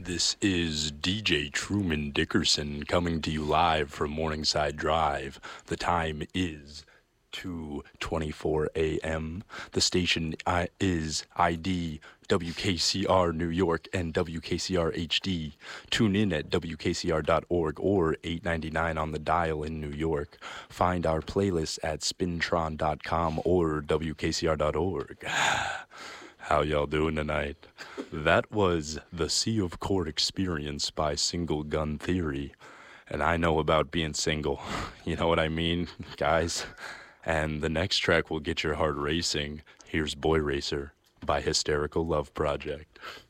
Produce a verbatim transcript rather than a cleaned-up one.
This is D J Truman Dickerson coming to you live from Morningside Drive. The time is two twenty-four a.m. The station I- is I D W K C R New York and W K C R H D. Tune in at W K C R dot org or eight ninety-nine on the dial in New York. Find our playlist at spintron dot com or W K C R dot org. How y'all doing tonight? That was The Sea of Chord Experience by Single Gun Theory. And I know about being single. You know what I mean, guys? And the next track will get your heart racing. Here's Boy Racer by Hysterical Love Project.